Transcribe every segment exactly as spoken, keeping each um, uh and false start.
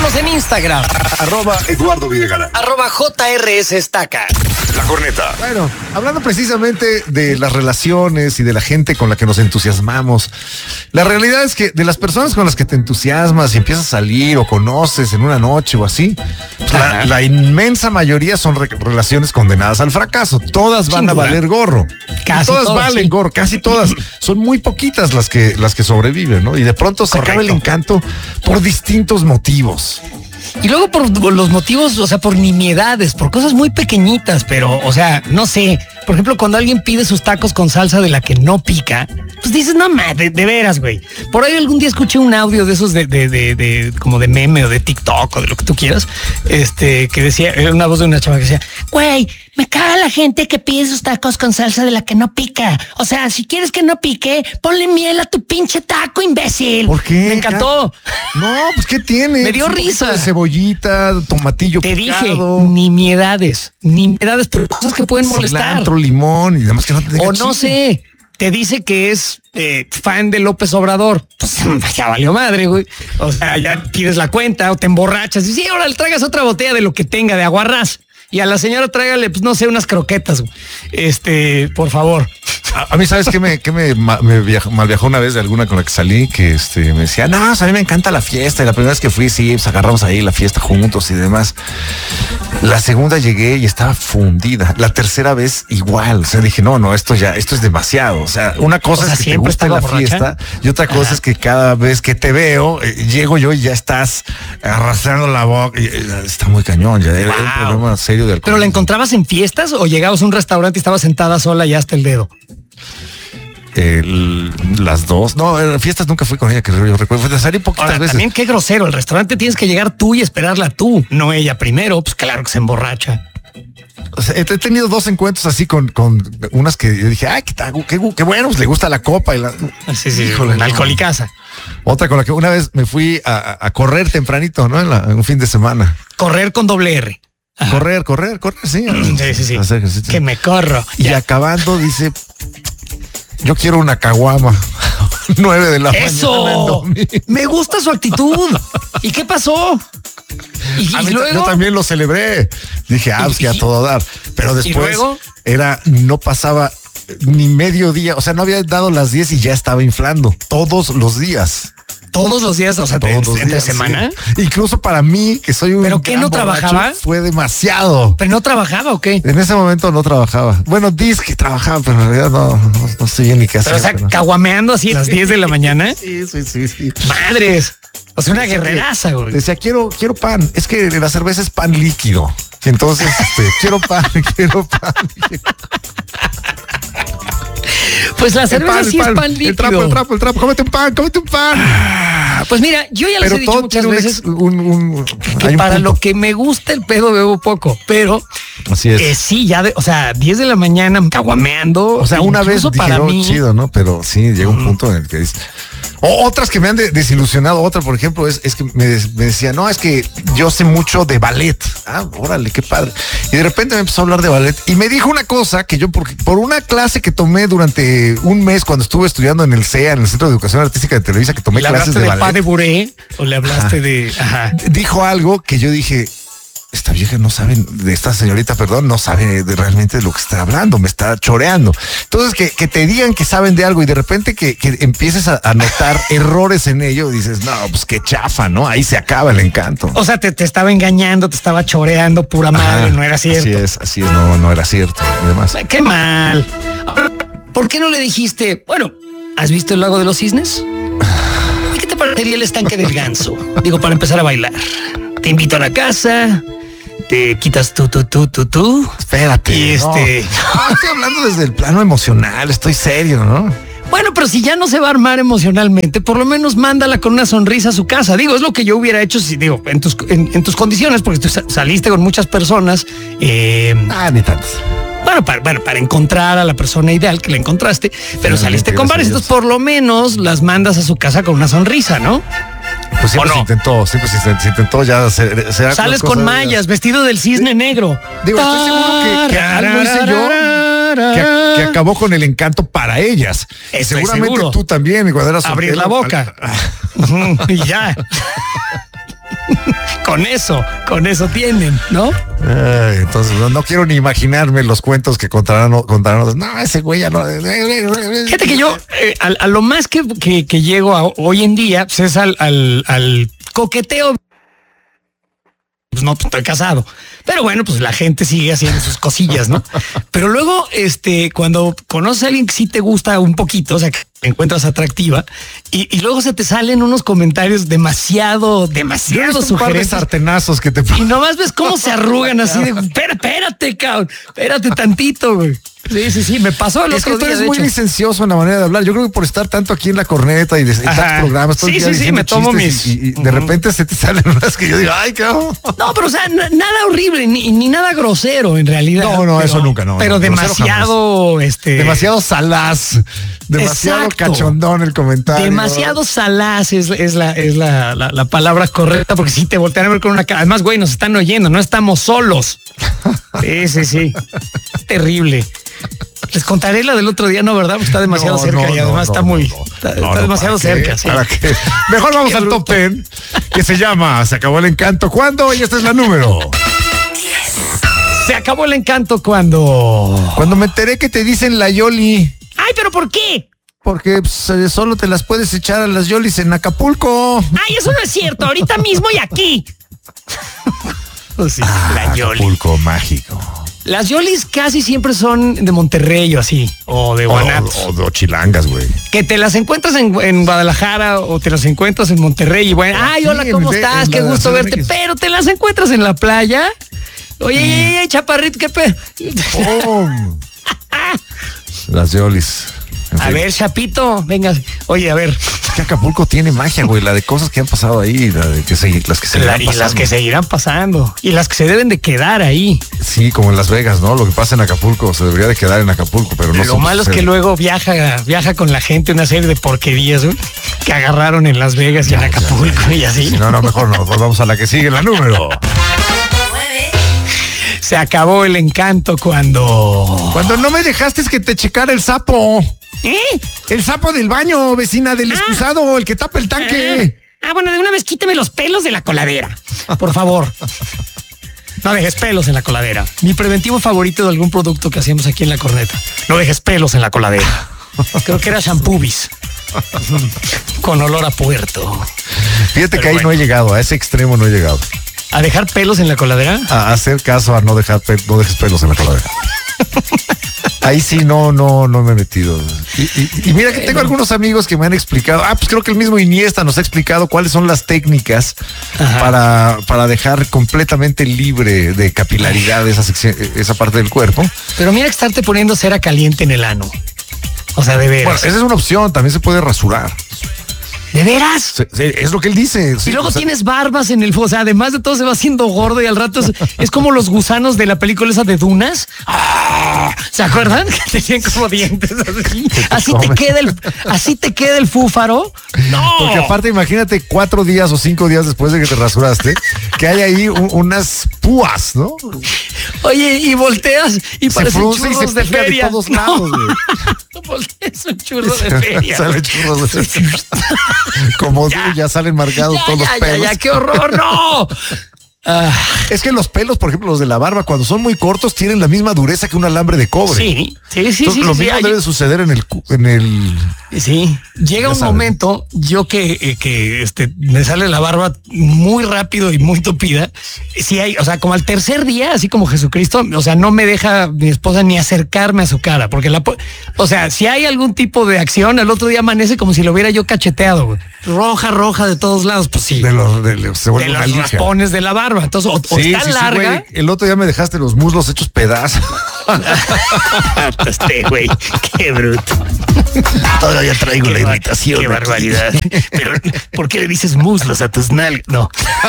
Síguenos en Instagram. Arroba Eduardo Videgaray. Arroba J R S Estaca. La Corneta. Bueno, hablando precisamente de las relaciones y de la gente con la que nos entusiasmamos, la realidad es que de las personas con las que te entusiasmas y empiezas a salir o conoces en una noche o así, pues la, la inmensa mayoría son re- relaciones condenadas al fracaso. Todas van Sin a duda. valer gorro. Casi todas todas, valen sí. gorro, casi todas. Son muy poquitas las que, las que sobreviven, ¿no? Y de pronto se acaba el Correcto. encanto por distintos motivos. Y luego por los motivos, o sea, por nimiedades, por cosas muy pequeñitas, pero, o sea, no sé. Por ejemplo, cuando alguien pide sus tacos con salsa de la que no pica, pues dices, no, ma, de, de veras, güey. Por ahí algún día escuché un audio de esos de, de, de, de, como de meme o de TikTok o de lo que tú quieras, este, que decía, era una voz de una chava que decía, güey, me caga la gente que pide sus tacos con salsa de la que no pica. O sea, si quieres que no pique, ponle miel a tu pinche taco, imbécil. ¿Por qué? Me encantó. No, pues ¿qué tiene? Me dio Un poquito risa. de cebollita, tomatillo Te dije, picado, nimiedades, nimiedades, pero cosas que pueden molestar. cilantro, limón y demás que no te tenga O no chile. sé, te dice que es eh, fan de López Obrador. Pues ya valió madre, güey. O sea, ya pides la cuenta o te emborrachas. Y sí, ahora le traigas otra botella de lo que tenga, de aguarrás. Y a la señora tráigale, pues no sé, unas croquetas, güey. Este, por favor. A, a mí, ¿sabes qué me, qué me, ma- me viaj- mal viajó una vez de alguna con la que salí? Que este, me decía, no, o sea, a mí me encanta la fiesta. Y la primera vez que fui, sí, pues agarramos ahí la fiesta juntos y demás. La segunda llegué y estaba fundida. La tercera vez igual. O sea, dije, no, no, esto ya, esto es demasiado. O sea, una cosa O sea, es que te ¿siempre gusta la estaba borracha? fiesta y otra cosa Ajá. es que cada vez que te veo, eh, llego yo y ya estás arrastrando la boca. Y, eh, está muy cañón. Ya era un Wow. problema serio del ¿Pero la encontrabas en fiestas o llegabas a un restaurante y estabas sentada sola y hasta el dedo? El- las dos. No, en fiestas nunca fui con ella, que yo recuerdo. Salí poquitas Ahora, veces. también qué grosero. El restaurante tienes que llegar tú y esperarla tú, no ella primero. Pues claro que se emborracha. O sea, he he tenido dos encuentros así con, con unas que yo dije, ay, qué, tagu- qué, gu- qué bueno, pues le gusta la copa. Y la, Sí, sí, Híjole, en no. alcoholicaza. Otra con la que una vez me fui a, a- a correr tempranito, ¿no? En, la- en un fin de semana. Correr con doble R. Ajá. Correr, correr, correr, sí. Sí, sí, sí. Hacer ejercicio. Que me corro. Y acabando dice, yo quiero una caguama. Nueve de la mañana. en ¡Eso! domingo. Me gusta su actitud. ¿Y qué pasó? Y, A y mí ta- luego. Yo también lo celebré. Dije, ah, pues que a y- todo dar. Pero después luego? era, no pasaba ni medio día. O sea, no había dado las diez y ya estaba inflando. Todos los días. Todos los días, o sea, Todos los entre días, semana. sí. Incluso para mí, que soy un ¿Pero qué, gran no borracho, trabajaba? fue demasiado. ¿Pero no trabajaba o qué? En ese momento no trabajaba. Bueno, dice que trabajaba, pero en realidad no, no, no sé bien ni qué hacer. Pero, o sea, pero- caguameando así a las diez de la mañana. Sí, sí, sí, sí. Madres. O sea, una guerreraza, güey. Decía, quiero, quiero pan. Es que la cerveza es pan líquido. Entonces, este, quiero pan, quiero pan. Pues la El cerveza pan, el sí es pan, pan líquido. El trapo, el trapo, el trapo. Cómete un pan, cómete un pan. Ah, pues mira, yo ya les Pero he dicho todo muchas tiene un, veces ex- un, un- que hay un para punto. lo que me gusta el pedo bebo poco, pero Así es. eh, sí, ya de, o sea, diez de la mañana caguameando. O sea, una vez incluso dije, para "Oh, mí. chido, ¿no? Pero sí, llega un punto en el que dices... O otras que me han de- desilusionado, otra, por ejemplo, es, es que me, des- me decía, no, es que yo sé mucho de ballet. Ah, órale, qué padre. Y de repente me empezó a hablar de ballet y me dijo una cosa que yo, por, por una clase que tomé durante un mes cuando estuve estudiando en el C E A, en el Centro de Educación Artística de Televisa, que tomé ¿Le clases hablaste de de pas de ballet, bourrée o le hablaste de. Ajá. dijo algo que yo dije, esta vieja no sabe, de esta señorita, perdón, no sabe de realmente de lo que está hablando, me está choreando. Entonces, que, que te digan que saben de algo y de repente que, que empieces a, a notar errores en ello, dices, no, pues qué chafa, ¿no? Ahí se acaba el encanto. O sea, te, te estaba engañando, te estaba choreando, pura madre, Ajá, no era cierto. Así es, así es, no, no era cierto. Y demás. Ay, qué mal. Ahora, ¿por qué no le dijiste, bueno, ¿has visto el lago de los cisnes? ¿Y qué te parecería el estanque del ganso? Digo, para empezar a bailar. Te invito a la casa, te quitas tú, tú, tú, tú, tú. Espérate. Y no. este- No, estoy hablando desde el plano emocional, estoy serio, ¿no? Bueno, pero si ya no se va a armar emocionalmente, por lo menos mándala con una sonrisa a su casa. Digo, es lo que yo hubiera hecho si, digo, en tus, en, en tus condiciones, porque tú sa- saliste con muchas personas. eh, Ah, ni tantos. Bueno para, bueno, para encontrar a la persona ideal que la encontraste, pero Finalmente, saliste con gracias varios, a Dios. entonces por lo menos las mandas a su casa con una sonrisa, ¿no? Pues siempre ¿O no? se intentó, siempre se, se intentó ya hacer. hacer Sales las con cosas- mallas, vestido del cisne negro. Digo, estoy seguro que, que algo hice yo que, que acabó con el encanto para ellas. Y Estoy seguramente seguro. tú también, cuando eras Abrir soltero, la boca. al- Ujú, y ya. Con eso, con eso tienen, ¿no? Ay, entonces no, no quiero ni imaginarme los cuentos que contarán, contarán. No, ese güey ya no. Fíjate que yo, eh, a, a lo más que, que, que llego a, hoy en día, pues es al, al, al coqueteo. Pues no, pues estoy casado. Pero bueno, pues la gente sigue haciendo sus cosillas, ¿no? Pero luego, este, cuando conoces a alguien que sí te gusta un poquito, o sea, que encuentras atractiva, y, y luego se te salen unos comentarios demasiado, demasiado sugerentes. Sartenazos que te Y nomás ves cómo se arrugan así de, espérate, espérate, cabrón, espérate tantito, güey. Sí, sí, sí, me pasó el Es que otro tú día, eres de muy hecho. licencioso en la manera de hablar. Yo creo que por estar tanto aquí en la corneta y de y tantos programas, todo el Sí, día sí, sí, diciendo me tomo chistes mis- y, y de repente se te salen unas que yo digo, ay, cabrón. No, pero o sea, n- nada horrible, ni, ni nada grosero en realidad. No, no, Pero- eso nunca, no, Pero no, grosero demasiado, este. Demasiado salaz, demasiado Exacto. cachondón el comentario. Demasiado salaz es, es, la, es la, la, la palabra correcta, porque si te voltean a ver con una cara. Además, güey, nos están oyendo, no estamos solos. Sí, sí, sí. Terrible. Les contaré la del otro día, no, ¿verdad? Porque está demasiado No, cerca no, y no, además no, está no, muy. no. Está, No, está no, demasiado ¿para qué? cerca, sí. ¿Para qué? Mejor vamos Qué al bruto. top ten, que se llama Se acabó el encanto. ¿Cuándo? Y esta es la número. Se acabó el encanto cuando. Cuando me enteré que te dicen la Yoli, ¡Ay, pero por qué! porque pues, eh, solo te las puedes echar a las Yolis en Acapulco. ¡Ay, eso no es cierto! Ahorita mismo y aquí. Pues sí, la Yoli. Acapulco mágico. Las Yolis casi siempre son de Monterrey o así, o de O, Guanatos. o, o chilangas, güey. Que te las encuentras en, en Guadalajara o te las encuentras en Monterrey y bueno, ay, hola, Aquí, ¿cómo en- estás? en Qué la gusto Ciudad de verte. México. Pero te las encuentras en la playa. Oye, oye, oye, chaparrito, qué pe... Oh. Las Yolis. En A fin. ver, Chapito, venga. Oye, a ver. Es que Acapulco tiene magia, güey. La de cosas que han pasado ahí, la de que se, las que se La- han y las pasado. que seguirán pasando. Y las que se deben de quedar ahí. Sí, como en Las Vegas, ¿no? Lo que pasa en Acapulco se debería de quedar en Acapulco, pero no Lo siempre malo es que sucede. luego viaja, viaja con la gente una serie de porquerías, güey, que agarraron en Las Vegas y en Acapulco y así. Sí, no, no, mejor no. Pues vamos a la que sigue, la número. Se acabó el encanto cuando. Cuando no me dejaste que te checara el sapo. ¿Eh? El sapo del baño, vecina, del excusado, el que tapa el tanque. Ah, ah, bueno, de una vez quíteme los pelos de la coladera. Por favor. No dejes pelos en la coladera. Mi preventivo favorito de algún producto que hacíamos aquí en la corneta. No dejes pelos en la coladera. Creo que era shampoobis. Con olor a puerto. Fíjate Pero que ahí bueno. no he llegado, a ese extremo no he llegado. ¿A dejar pelos en la coladera? A hacer caso a no dejar pe- no dejes pelos en la coladera. Ahí sí no, no, no me he metido. Y, y- y mira que tengo algunos amigos que me han explicado. Ah, pues creo que el mismo Iniesta nos ha explicado cuáles son las técnicas Ajá. para, para dejar completamente libre de capilaridad esa sección, esa parte del cuerpo. Pero mira que estarte poniendo cera caliente en el ano. O sea, de Bueno, veras. esa es una opción, también se puede rasurar. ¿De veras? Se- se- Es lo que él dice. Y sí, luego o sea, tienes barbas en el... O sea, además de todo se va haciendo gordo y al rato es, es como los gusanos de la película esa de Dunas. ¡Ah! ¿Se acuerdan? Que tenían como dientes así. Así te comen. queda el, así te queda el fúfaro. No. Porque aparte, imagínate cuatro días o cinco días después de que te rasuraste, que hay ahí un- unas púas, ¿no? Oye, y volteas y Se parecen frunce y churros se de pica de feria. todos No. lados, güey. Volteas un churro de feria. Sale churros de feria. Como ya, ya salen marcados Ya, todos ya, los ya, pelos. ya, qué horror, no. Ah, Es que los pelos, por ejemplo, los de la barba, cuando son muy cortos, tienen la misma dureza que un alambre de cobre. sí, sí, sí, Entonces, sí. lo sí, mismo hay- debe suceder en el, cu- en el. Sí, llega Ya un saben. momento, yo que, eh, que este, me sale la barba muy rápido y muy tupida. Si hay, o sea, como al tercer día, así como Jesucristo, o sea, no me deja mi esposa ni acercarme a su cara, porque la, pu- o sea, si hay algún tipo de acción, al otro día amanece como si lo hubiera yo cacheteado, güey. Roja, roja de todos lados, pues sí. De los, de los- se De vuelve una los lija. raspones de la barba. Entonces, o, o Sí, está sí, sí, larga. güey. El otro día me dejaste los muslos hechos pedazos. Este, güey, qué bruto. Todavía traigo Qué la bar- irritación. Qué aquí. barbaridad. Pero, ¿por qué le dices muslos a tus nalgas? No.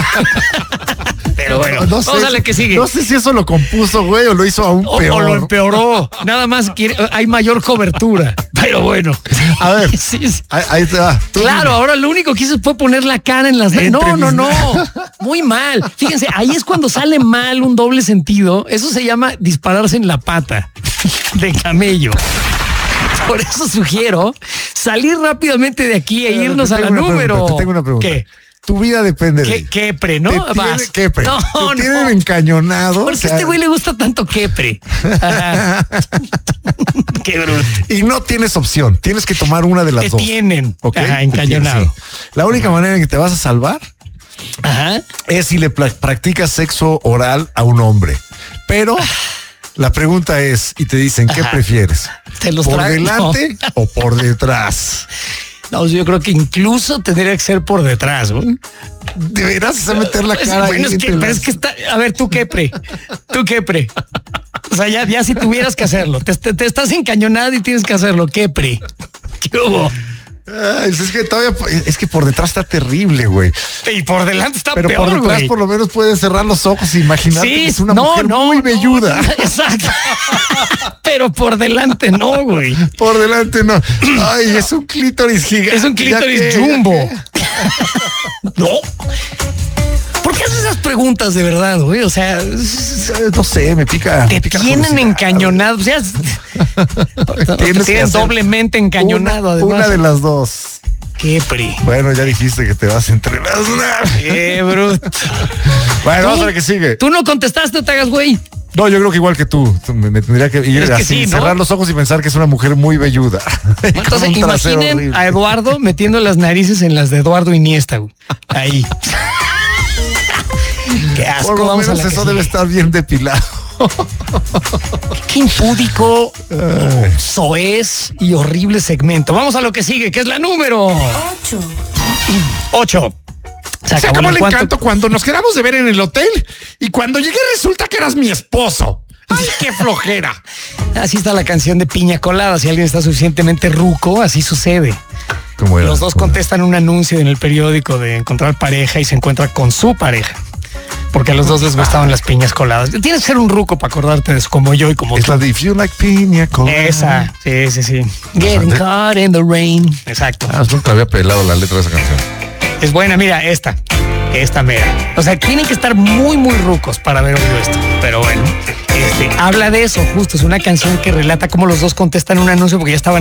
Pero bueno, No sé, vamos a la que sigue. No sé si eso lo compuso, güey, o lo hizo aún O, peor. o lo empeoró. Nada más quiere, hay mayor cobertura. Pero bueno. A ver. Sí, sí. Ahí, ahí te va. Tú Claro, dime. ahora lo único que hizo fue poner la cara en las Entre No, no, mis no. Muy mal. Fíjense, ahí es cuando sale mal un doble sentido. Eso se llama dispararse en la pata de camello. Por eso sugiero salir rápidamente de aquí e Pero irnos te a la tengo una número. pregunta, te tengo una pregunta. ¿Qué? tu vida depende de ¿Qué, ello. quepre, ¿no? Te Vas. tiene, quepre. No, Te no. tienen encañonado. ¿Por o qué a sea, este güey le gusta tanto quepre? Ajá. Qué bruto. y no tienes opción. Tienes que tomar una de las Te dos. tienen. ¿Ok? Ajá, Te encañonado. tienen, sí. La única manera en que te vas a salvar Ajá. es si le pla- practicas sexo oral a un hombre. Pero la pregunta es, y te dicen, ¿qué Ajá. prefieres? ¿Te los ¿Por trago? delante o por detrás? No, yo creo que incluso tendría que ser por detrás, güey. Deberás hacer meter la Pues, cara ahí bueno, es que, entre pero las- es que está. A ver, tú quepre. Tú quepre. O sea, ya, ya si tuvieras que hacerlo. Te, te, te estás encañonado y tienes que hacerlo. Quepre. ¿Qué hubo? Ay, es que todavía, es que por detrás está terrible, güey. Y por delante está Pero peor, por detrás güey. por lo menos puedes cerrar los ojos e imaginar Sí, que es una no, mujer no, muy no, velluda. Exacto. Pero por delante no, güey. Por delante no. Ay, es un clítoris gigante. Es un clítoris Ya que- jumbo. No. ¿Por qué haces esas preguntas de verdad, güey? O sea, No sé, me pica. te me pica la tienen curiosidad. encañonado. O sea, te Tienes que tienen hacer doblemente encañonado, Una, además. una de las dos. Qué pri. Bueno, ya dijiste que te vas entre las. Qué bruto. Bueno, vamos a ¿Tú? ver qué sigue. Tú no contestaste, no te hagas, güey. No, yo creo que igual que tú. Me, me tendría que ir Es que así, sí, ¿no? cerrar los ojos y pensar que es una mujer muy velluda. Con Entonces, un trasero imaginen horrible. a Eduardo metiendo las narices en las de Eduardo Iniesta, güey. Ahí. Qué asco. Por lo Vamos a menos la que eso debe sigue. estar bien depilado. Qué impúdico, soez y horrible segmento. Vamos a lo que sigue, que es la número ocho. ocho. Se acabó el ¿Cuánto? encanto cuando nos quedamos de ver en el hotel y cuando llegué resulta que eras mi esposo. Ay, qué flojera. Así está la canción de Piña Colada. Si alguien está suficientemente ruco, así sucede. ¿Cómo era? Los dos ¿Cómo era? contestan un anuncio en el periódico de encontrar pareja y se encuentra con su pareja. Porque a los dos les gustaban las piñas coladas. Tienes que ser un ruco para acordarte de eso, como yo y como Es tú. la de If You Like Piña Colada. Esa, sí, sí, sí. Getting caught in the rain. Exacto. Ah, nunca había pelado la letra de esa canción. Es buena, mira, esta. Esta mera. O sea, tienen que estar muy, muy rucos para haber oído esto. Pero bueno, este, habla de eso, justo. Es una canción que relata cómo los dos contestan un anuncio porque ya estaban